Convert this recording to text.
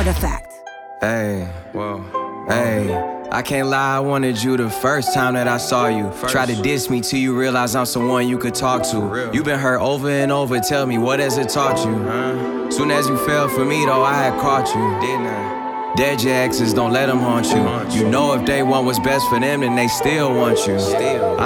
matter of fact. Hey, hey, I can't lie, I wanted you the first time that I saw you. Try to diss me till you realize I'm someone you could talk to. You been hurt over and over, tell me what has it taught you? Soon as you fell for me though, I had caught you, didn't I? Dead your exes, don't let them haunt you. You know if they want what's best for them, then they still want you.